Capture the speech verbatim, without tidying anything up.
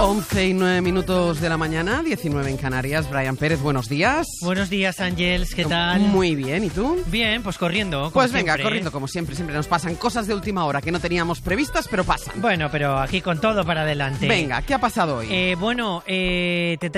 once y nueve minutos de la mañana, diecinueve en Canarias. Brian Pérez, buenos días. Buenos días, Ángels, ¿qué tal? Muy bien, ¿y tú? Bien, pues corriendo, como Pues venga, siempre. corriendo como siempre. Siempre nos pasan cosas de última hora que no teníamos previstas, pero pasan. Bueno, pero aquí con todo para adelante. Venga, ¿qué ha pasado hoy? Eh, bueno, eh, te